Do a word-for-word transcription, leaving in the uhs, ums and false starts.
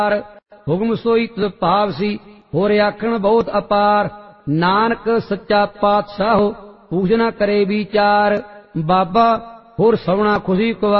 ਹੁਕਮ ਸੋਈ ਤੁਧ ਭਾਵ ਸੀ ਹੋਰ ਆਖਣ ਬਹੁਤ ਅਪਾਰ। ਨਾਨਕ ਸੱਚਾ ਪਾਤਸ਼ਾਹੋ ਪੂਜਨਾ ਕਰੇ ਵਿਚਾਰ। ਬਾਬਾ ਹੋਰ ਸਵਣਾ ਖੁਸ਼ੀ ਕੁਵਾਰ